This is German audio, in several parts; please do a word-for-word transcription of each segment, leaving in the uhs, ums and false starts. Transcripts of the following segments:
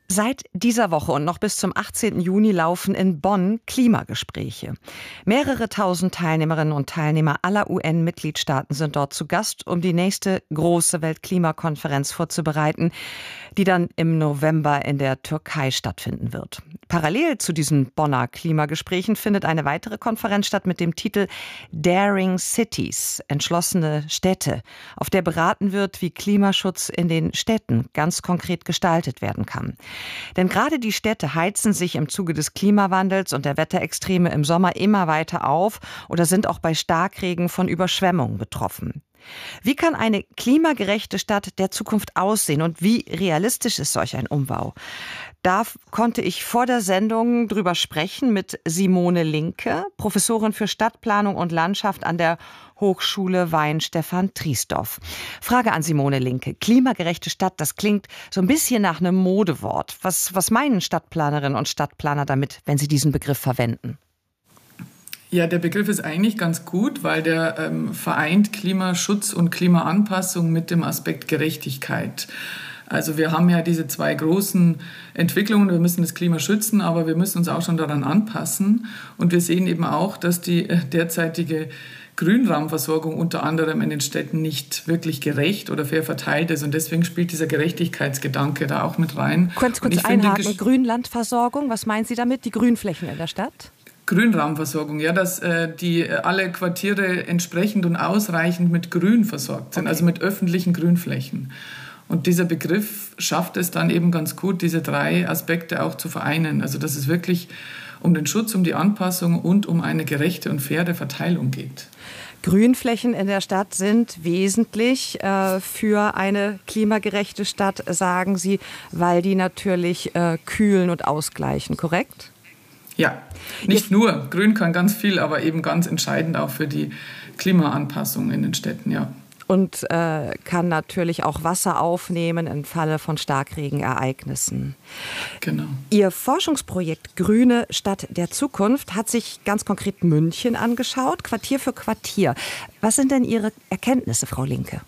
Seit dieser Woche und noch bis zum achtzehnten Juni laufen in Bonn Klimagespräche. Mehrere tausend Teilnehmerinnen und Teilnehmer aller U N-Mitgliedstaaten sind dort zu Gast, um die nächste große Weltklimakonferenz vorzubereiten, die dann im November in der Türkei stattfinden wird. Parallel zu diesen Bonner Klimagesprächen findet eine weitere Konferenz statt mit dem Titel Daring Cities, entschlossene Städte, auf der beraten wird, wie Klimaschutz in den Städten ganz konkret gestaltet werden kann. Denn gerade die Städte heizen sich im Zuge des Klimawandels und der Wetterextreme im Sommer immer weiter auf oder sind auch bei Starkregen von Überschwemmungen betroffen. Wie kann eine klimagerechte Stadt der Zukunft aussehen und wie realistisch ist solch ein Umbau? Da konnte ich vor der Sendung drüber sprechen mit Simone Linke, Professorin für Stadtplanung und Landschaft an der Hochschule Weihenstephan-Triesdorf. Frage an Simone Linke. Klimagerechte Stadt, das klingt so ein bisschen nach einem Modewort. Was, was meinen Stadtplanerinnen und Stadtplaner damit, wenn sie diesen Begriff verwenden? Ja, der Begriff ist eigentlich ganz gut, weil der ähm, vereint Klimaschutz und Klimaanpassung mit dem Aspekt Gerechtigkeit. Also wir haben ja diese zwei großen Entwicklungen. Wir müssen das Klima schützen, aber wir müssen uns auch schon daran anpassen. Und wir sehen eben auch, dass die derzeitige Grünraumversorgung unter anderem in den Städten nicht wirklich gerecht oder fair verteilt ist. Und deswegen spielt dieser Gerechtigkeitsgedanke da auch mit rein. Kurz, kurz einhaken. Finde, Grünlandversorgung, was meinen Sie damit? Die Grünflächen in der Stadt? Grünraumversorgung, ja, dass äh, die alle Quartiere entsprechend und ausreichend mit Grün versorgt sind, okay. Also mit öffentlichen Grünflächen. Und dieser Begriff schafft es dann eben ganz gut, diese drei Aspekte auch zu vereinen. Also dass es wirklich um den Schutz, um die Anpassung und um eine gerechte und faire Verteilung geht. Grünflächen in der Stadt sind wesentlich äh, für eine klimagerechte Stadt, sagen Sie, weil die natürlich äh, kühlen und ausgleichen, korrekt? Ja, nicht nur. Grün kann ganz viel, aber eben ganz entscheidend auch für die Klimaanpassung in den Städten, ja. Und äh, kann natürlich auch Wasser aufnehmen im Falle von Starkregenereignissen. Genau. Ihr Forschungsprojekt Grüne Stadt der Zukunft hat sich ganz konkret München angeschaut, Quartier für Quartier. Was sind denn Ihre Erkenntnisse, Frau Linke?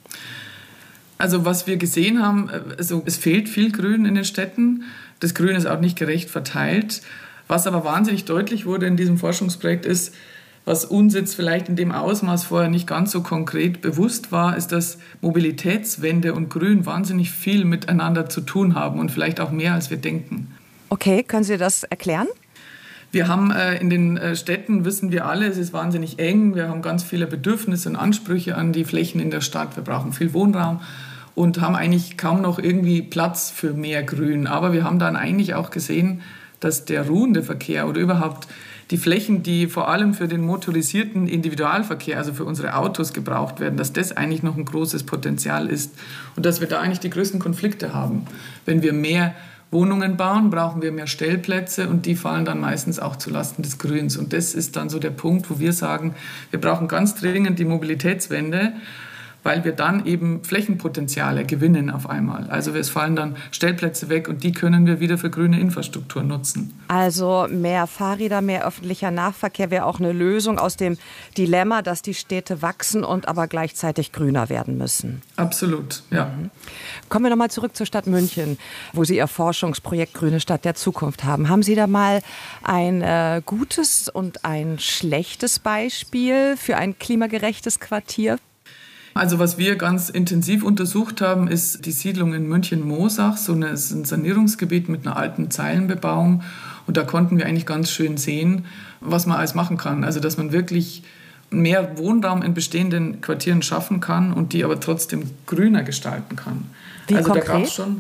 Also was wir gesehen haben, also es fehlt viel Grün in den Städten. Das Grün ist auch nicht gerecht verteilt. Was aber wahnsinnig deutlich wurde in diesem Forschungsprojekt ist, was uns jetzt vielleicht in dem Ausmaß vorher nicht ganz so konkret bewusst war, ist, dass Mobilitätswende und Grün wahnsinnig viel miteinander zu tun haben und vielleicht auch mehr, als wir denken. Okay, können Sie das erklären? Wir haben äh, in den äh, Städten, wissen wir alle, es ist wahnsinnig eng. Wir haben ganz viele Bedürfnisse und Ansprüche an die Flächen in der Stadt. Wir brauchen viel Wohnraum und haben eigentlich kaum noch irgendwie Platz für mehr Grün. Aber wir haben dann eigentlich auch gesehen, dass der ruhende Verkehr oder überhaupt die Flächen, die vor allem für den motorisierten Individualverkehr, also für unsere Autos gebraucht werden, dass das eigentlich noch ein großes Potenzial ist und dass wir da eigentlich die größten Konflikte haben. Wenn wir mehr Wohnungen bauen, brauchen wir mehr Stellplätze und die fallen dann meistens auch zulasten des Grüns. Und das ist dann so der Punkt, wo wir sagen, wir brauchen ganz dringend die Mobilitätswende, weil wir dann eben Flächenpotenziale gewinnen auf einmal. Also es fallen dann Stellplätze weg und die können wir wieder für grüne Infrastruktur nutzen. Also mehr Fahrräder, mehr öffentlicher Nahverkehr wäre auch eine Lösung aus dem Dilemma, dass die Städte wachsen und aber gleichzeitig grüner werden müssen. Absolut, ja. Mhm. Kommen wir nochmal zurück zur Stadt München, wo Sie Ihr Forschungsprojekt Grüne Stadt der Zukunft haben. Haben Sie da mal ein äh, gutes und ein schlechtes Beispiel für ein klimagerechtes Quartier? Also was wir ganz intensiv untersucht haben, ist die Siedlung in München-Moosach, so eine, ist ein Sanierungsgebiet mit einer alten Zeilenbebauung. Und da konnten wir eigentlich ganz schön sehen, was man alles machen kann. Also dass man wirklich mehr Wohnraum in bestehenden Quartieren schaffen kann und die aber trotzdem grüner gestalten kann. Wie also konkret? Da gab's schon.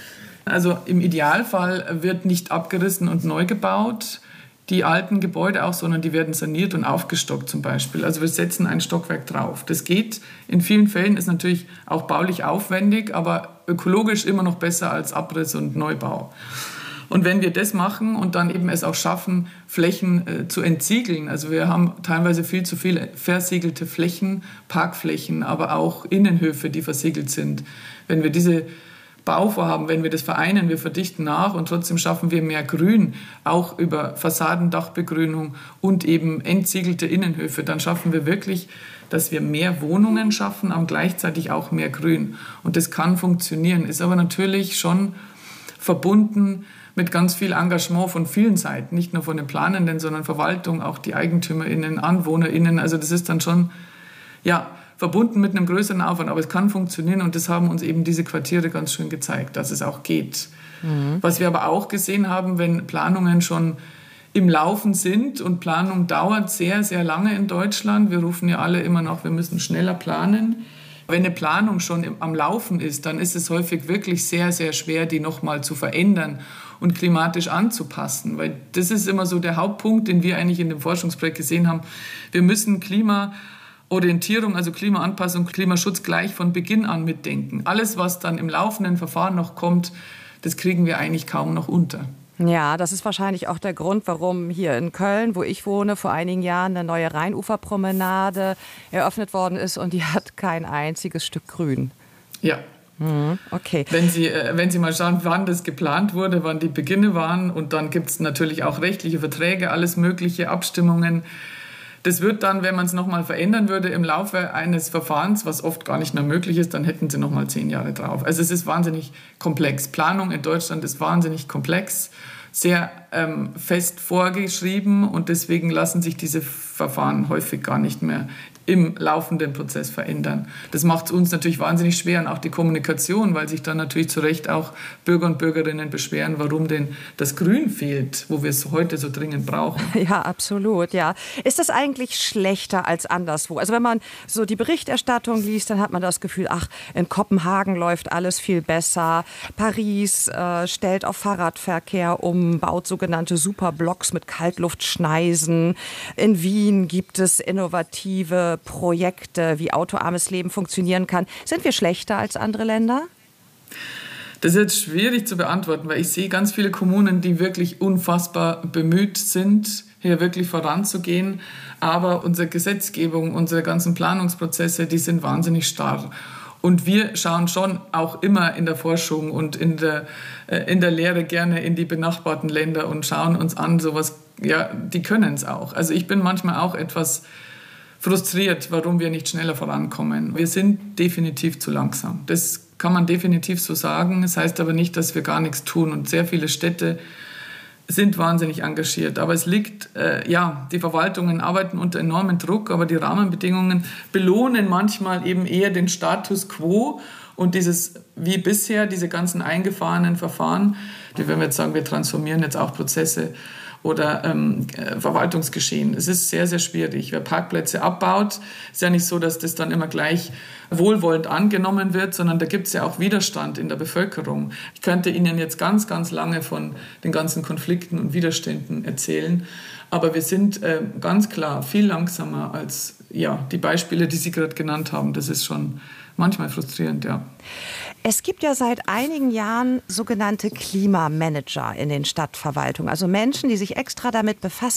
Also im Idealfall wird nicht abgerissen und neu gebaut, die alten Gebäude auch, sondern die werden saniert und aufgestockt zum Beispiel. Also wir setzen ein Stockwerk drauf. Das geht in vielen Fällen, ist natürlich auch baulich aufwendig, aber ökologisch immer noch besser als Abriss und Neubau. Und wenn wir das machen und dann eben es auch schaffen, Flächen äh, zu entsiegeln, also wir haben teilweise viel zu viele versiegelte Flächen, Parkflächen, aber auch Innenhöfe, die versiegelt sind. Wenn wir diese Bauvorhaben, wenn wir das vereinen, wir verdichten nach und trotzdem schaffen wir mehr Grün, auch über Fassadendachbegrünung und eben entsiegelte Innenhöfe, dann schaffen wir wirklich, dass wir mehr Wohnungen schaffen, aber gleichzeitig auch mehr Grün. Und das kann funktionieren, ist aber natürlich schon verbunden mit ganz viel Engagement von vielen Seiten, nicht nur von den Planenden, sondern Verwaltung, auch die EigentümerInnen, AnwohnerInnen. Also das ist dann schon, ja, verbunden mit einem größeren Aufwand, aber es kann funktionieren und das haben uns eben diese Quartiere ganz schön gezeigt, dass es auch geht. Mhm. Was wir aber auch gesehen haben, wenn Planungen schon im Laufen sind und Planung dauert sehr, sehr lange in Deutschland, wir rufen ja alle immer noch, wir müssen schneller planen. Wenn eine Planung schon am Laufen ist, dann ist es häufig wirklich sehr, sehr schwer, die nochmal zu verändern und klimatisch anzupassen, weil das ist immer so der Hauptpunkt, den wir eigentlich in dem Forschungsprojekt gesehen haben. Wir müssen Klima Orientierung, also Klimaanpassung, Klimaschutz gleich von Beginn an mitdenken. Alles, was dann im laufenden Verfahren noch kommt, das kriegen wir eigentlich kaum noch unter. Ja, das ist wahrscheinlich auch der Grund, warum hier in Köln, wo ich wohne, vor einigen Jahren eine neue Rheinuferpromenade eröffnet worden ist und die hat kein einziges Stück Grün. Ja. Mhm, okay. Wenn Sie, wenn Sie mal schauen, wann das geplant wurde, wann die Beginne waren und dann gibt es natürlich auch rechtliche Verträge, alles mögliche, Abstimmungen. Das wird dann, wenn man es nochmal verändern würde im Laufe eines Verfahrens, was oft gar nicht mehr möglich ist, dann hätten Sie nochmal zehn Jahre drauf. Also es ist wahnsinnig komplex. Planung in Deutschland ist wahnsinnig komplex, sehr ähm, fest vorgeschrieben und deswegen lassen sich diese Verfahren häufig gar nicht mehr im laufenden Prozess verändern. Das macht es uns natürlich wahnsinnig schwer und auch die Kommunikation, weil sich dann natürlich zu Recht auch Bürger und Bürgerinnen beschweren, warum denn das Grün fehlt, wo wir es heute so dringend brauchen. Ja, absolut, ja. Ist das eigentlich schlechter als anderswo? Also wenn man so die Berichterstattung liest, dann hat man das Gefühl, ach, in Kopenhagen läuft alles viel besser. Paris äh, stellt auf Fahrradverkehr um, baut sogenannte Superblocks mit Kaltluftschneisen. In Wien gibt es innovative Projekte, wie autoarmes Leben funktionieren kann. Sind wir schlechter als andere Länder? Das ist jetzt schwierig zu beantworten, weil ich sehe ganz viele Kommunen, die wirklich unfassbar bemüht sind, hier wirklich voranzugehen. Aber unsere Gesetzgebung, unsere ganzen Planungsprozesse, die sind wahnsinnig starr. Und wir schauen schon auch immer in der Forschung und in der, in der Lehre gerne in die benachbarten Länder und schauen uns an, sowas, ja, die können es auch. Also ich bin manchmal auch etwas frustriert, warum wir nicht schneller vorankommen. Wir sind definitiv zu langsam. Das kann man definitiv so sagen. Das heißt aber nicht, dass wir gar nichts tun. Und sehr viele Städte sind wahnsinnig engagiert. Aber es liegt, äh, ja, die Verwaltungen arbeiten unter enormem Druck, aber die Rahmenbedingungen belohnen manchmal eben eher den Status quo und dieses, wie bisher, diese ganzen eingefahrenen Verfahren, die, wenn wir jetzt sagen, wir transformieren jetzt auch Prozesse oder ähm, Verwaltungsgeschehen. Es ist sehr, sehr schwierig. Wer Parkplätze abbaut, ist ja nicht so, dass das dann immer gleich wohlwollend angenommen wird, sondern da gibt es ja auch Widerstand in der Bevölkerung. Ich könnte Ihnen jetzt ganz, ganz lange von den ganzen Konflikten und Widerständen erzählen, aber wir sind äh, ganz klar viel langsamer als ja, die Beispiele, die Sie gerade genannt haben. Das ist schon manchmal frustrierend, ja. Es gibt ja seit einigen Jahren sogenannte Klimamanager in den Stadtverwaltungen, also Menschen, die sich extra damit befassen,